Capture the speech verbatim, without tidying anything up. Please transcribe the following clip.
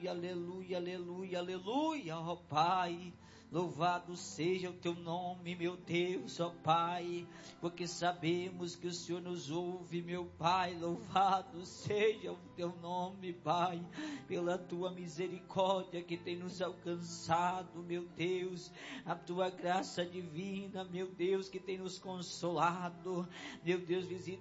aleluia, aleluia, aleluia, aleluia, ó Pai. Louvado seja o teu nome, meu Deus, ó Pai, porque sabemos que o Senhor nos ouve, meu Pai. Louvado seja o teu nome, Pai, pela tua misericórdia que tem nos alcançado, meu Deus, a tua graça divina, meu Deus, que tem nos consolado, meu Deus, visita